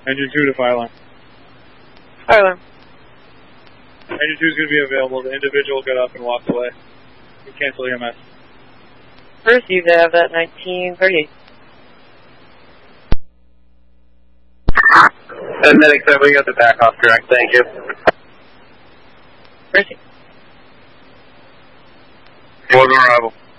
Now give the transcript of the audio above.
Engine 2 to fire alarm. Fire alarm. Engine 2 is going to be available. The individual got up and walked away. You cancel EMS. Received, I have that 1938. And medic 7, we got the back off correct, thank you. Received. One arrival.